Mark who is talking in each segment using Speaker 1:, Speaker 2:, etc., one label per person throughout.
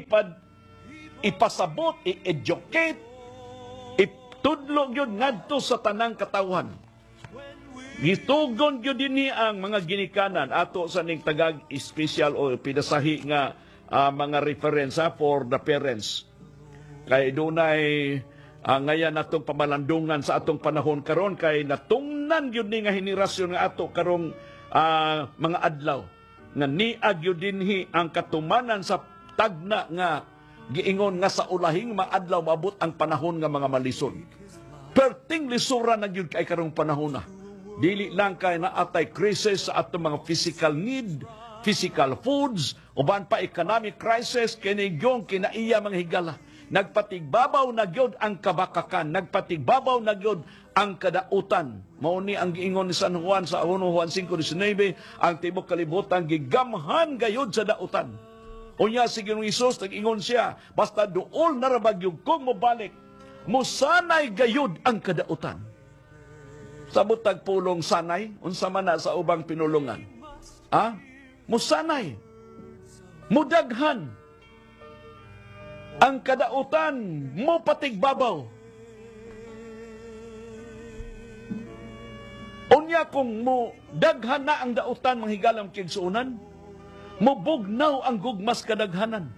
Speaker 1: ipalipad, ipasabot, i-educate, itudlo yun ngadto sa tanang katawhan. Gitugon yun din ang mga ginikanan ato sa ning tagag special o pinasahi nga mga referensya for the parents. Kay dunay ngayon atong pamalandungan sa atong panahon karon kay natungnan yun ni nga henerasyon nga ato karong mga adlaw nga niag yun dinhi ang katumanan sa tagna nga giingon nga sa ulahing maadlaw maabot ang panahon nga mga malison. Perting lisura na yun kay karong panahon na. Dili lang kay naatay crisis sa atong mga physical need, physical foods, uban pa economic crisis, kinigyong kinaiya mga higala. Nagpatigbabaw na gyud ang kabakakan, nagpatigbabaw na gyud ang kadautan. Mao ni ang giingon ni San Juan sa 1 Juan 5:19, ang tibok kalibutan gigamhan gayud sa dautan. Unya si Ginoong Hesus nag-ingon siya, basta duol na ra bagyog kung mobalik, musanay gayud ang kadautan. Sa butag pulong sanay, unsa man na sa ubang pinulungan. Musanay, mudaghan, ang kadautan mo patigbabaw. Unya kung mo daghan na ang dautan manghigalang kigsuunan, mubugnaw ang gugmas kadaghanan.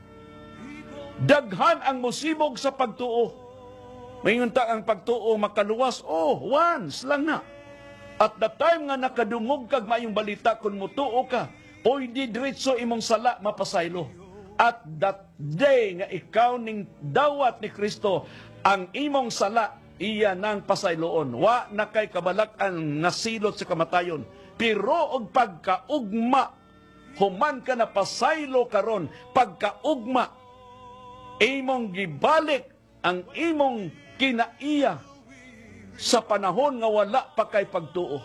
Speaker 1: Daghan ang musibog sa pagtuo. Mayunta ang pagtuo makaluwas, once lang na. At the time nga nakadungog kag mayong balita kung mutuo ka, pwede diretso imong sala mapasaylo. At that day nga ikaw ning dawat ni Kristo, ang imong sala iya nang pasayloon. Wa na kay kabalakan nasilot sa kamatayon. Pero og pagkaugma, human ka na pasaylo karon, pagkaugma, imong gibalik ang imong kinaiya sa panahon nga wala pa kay pagtuo.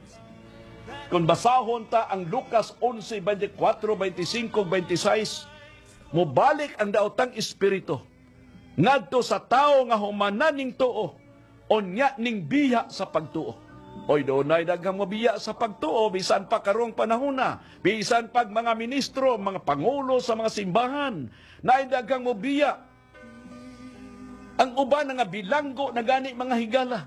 Speaker 1: Kung basahon ta ang Lucas 11:24, 25, 26, mubalik ang daotang espiritu ngadto sa tao nga humanan ning tuo, unya ning biya sa pagtuo. Oy, doonay daghang mabiya sa pagtuo, bisan pa karong panahon na, bisan pag mga ministro, mga pangulo sa mga simbahan, naay daghang mabiya. Ang uban nga bilanggo na gani mga higala.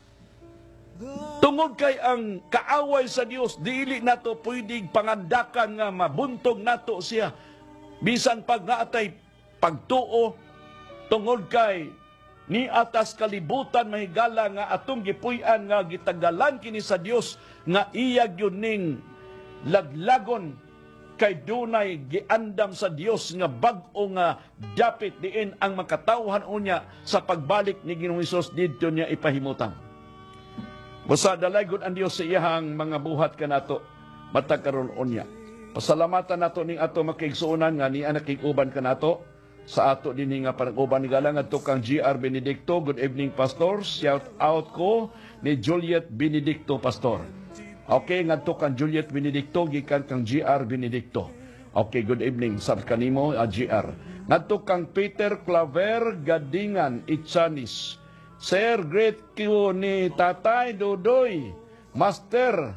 Speaker 1: Tungod kay ang kaaway sa Dios, dili nato pwedeng pangandakan nga mabuntog nato siya. Bisan pag naatay pagtuo, tungod kay ni atas kalibutan mahigala nga atong gipuy-an nga gitagalan kini sa Dios nga iyag yun ning laglagon kay dunay giandam sa Dios nga bag-o nga dapit diin ang makatawhan unya sa pagbalik ni Ginoong Hesus didto niya ipahimutan. Basta dalaygon ang Dios sa iyang mga buhat kanato matag karon unya. Pasalamatan nato ning ato makigsuonan nga ni anak kig-uban kanato sa ato dinhi nga panag-uban ni galang adto kang GR Benedicto. Good evening, Pastor. Shout out ko ni Juliet Benedicto, Pastor. Okay, ngadto kang Juliet Benedicto, gikan kang GR Benedicto. Okay, good evening sa kanimo, GR. Ngadto kang Peter Claver Gadingan, Itchanis. Sir, great you ni Tatay Dodoy. Master,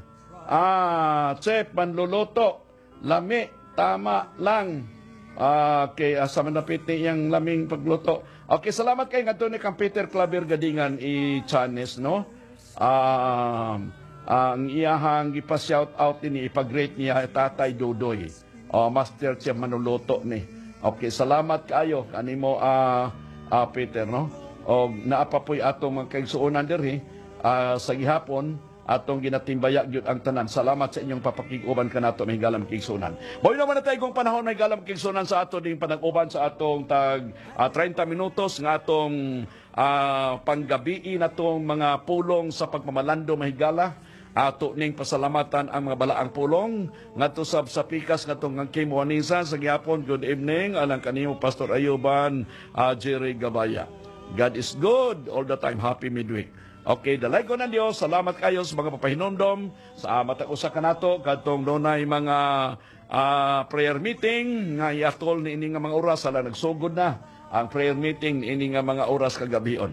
Speaker 1: Chef Manluluto. Lami, tama lang. Okay, sa manapit niyang laming pagluto. Okay, salamat kay ngadto ni kang Peter Claver Gadingan, Itchanis, no? Ang iyahang ipa-shout out ni ipag-rate niya Tatay Dodoy. Master Chef Manuluto ni. Okay, salamat kayo kanimo Peter, no? O naapapoy atong mga kaigsuonan diri sa gihapon atong ginatimbaya gyud ang tanan. Salamat sa inyong papakig-uban kanato mahigalam kigsuonan. Boy naman na tayo kung panahon mahigalam kigsuonan sa ato ding panag-uban sa atong tag 30 minutos nga atong panggabi natong mga pulong sa pagmamalando mahigala. Ato ning pasalamatan ang mga balaang pulong ngadto sa pikas ngatong ang Kimuanisa sa gihapon. Good evening alang kanimo Pastor Ayuban, Jerry Gabaya. God is good all the time. Happy midweek. Okay, dalay ko ng Diyos. Salamat kayo sa mga papahinumdom sa matag usa kanato kadtong dunay mga prayer meeting nga iatol ni ini nga mga oras ala nagsugod na ang prayer meeting ini nga mga oras kagabion.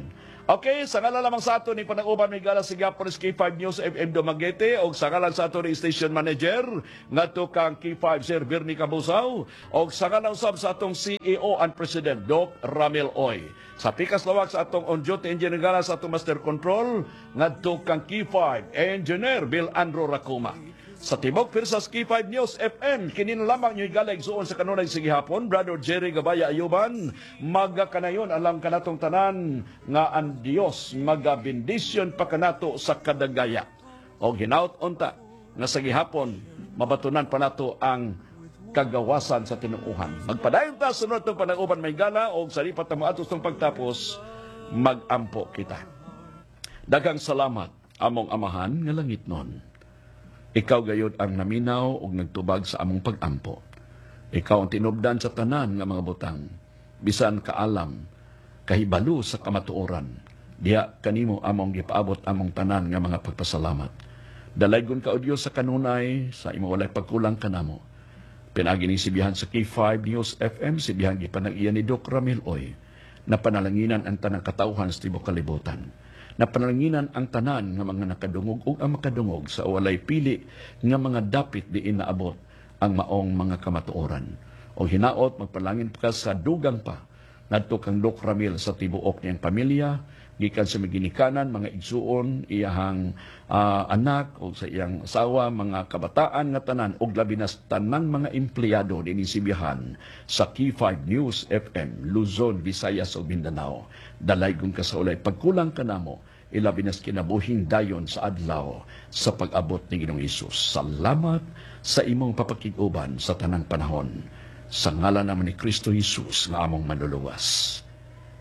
Speaker 1: Okay, sa ngalan lamang sa ato ni Panag-uban may gala sa Gapolis K5 News FM Dumaguete o sa ngalan sa ato ni Station Manager ngadto kang K5 Sir Bernie Cabusaw o sa ngalan usab sa atong CEO and President Doc Ramil Oy. Sa pikas lawak sa atong on-duty engineer gala sa atong Master Control ngadto kang K5 Engineer Bill Andrew Racuma. Sa Tibok Pirsas K5 News FM, kinin lamang nyo'y galag suon sa kanunay sige hapon, Brother Jerry Gabaya Ayuban, magakanayon alam kanatong tanan nga ang Dios magabindisyon pa kanato sa kadagaya. O ginaut unta nga sa gihapon, mabatunan pa nato ang kagawasan sa tinuuhan. Magpadayon ta sunod itong Panag-uban may gala o sa lipat na maatos itong pagtapos, magampo kita. Daghang salamat, among amahan nga langit nun. Ikaw gayud ang naminaw ug nagtubag sa among pag-ampo. Ikaw ang tinubdan sa tanan nga mga butang. Bisan kaalam, kahibalo sa kamatuoran. Diha kanimo among gipaabot among tanan nga mga pagpasalamat. Dalaygon ka o Dios sa kanunay, sa imo walay pagkulang kanamo. Pinagi ni sibihan sa K5 News FM, sibihan gipanag-iya ni Doc Ramil Oy, na panalanginan ang tanang katawhan sa tibok kalibutan. Na panalanginan ang tanan nga mga nakadungog o ang makadungog sa walay pili nga mga dapit diin naabot ang maong mga kamatuoran. O hinaot, magpalangin ka sa dugang pa ngadto kang Doc Ramil sa tibuok niyang pamilya, gikan sa maginikanan, mga igsuon, iyahang anak o sa iyang asawa, mga kabataan nga tanan og labi na tanan mga empleyado dinhi sibihan sa K5 News FM, Luzon, Visayas ug Mindanao. Dalaygon ka sa ulay pagkulang kanamo, ilabi nas kinabuhing dayon sa adlaw sa pag-abot ni Ginoong Hesus. Salamat sa imong papakig-uban sa tanang panahon. Sa ngalan naman ni Kristo Hesus nga among manluluwas.